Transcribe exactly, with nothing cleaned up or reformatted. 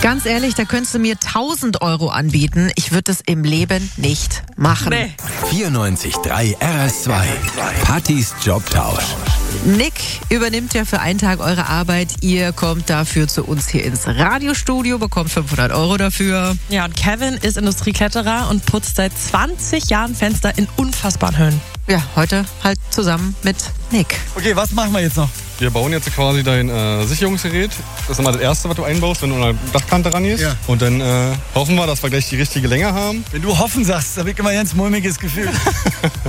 Ganz ehrlich, da könntest du mir tausend Euro anbieten. Ich würde es im Leben nicht machen. Nee. vierundneunzig Komma drei R S zwei. Pattis Jobtausch. Nick übernimmt ja für einen Tag eure Arbeit. Ihr kommt dafür zu uns hier ins Radiostudio, bekommt fünfhundert Euro dafür. Ja, und Kevin ist Industriekletterer und putzt seit zwanzig Jahren Fenster in unfassbaren Höhen. Ja, heute halt zusammen mit Nick. Okay, was machen wir jetzt noch? Wir bauen jetzt quasi dein äh, Sicherungsgerät. Das ist immer das Erste, was du einbaust, wenn du an der Dachkante rangehst. Ja. Und dann äh, hoffen wir, dass wir gleich die richtige Länge haben. Wenn du hoffen sagst, habe ich immer ein ganz mulmiges Gefühl.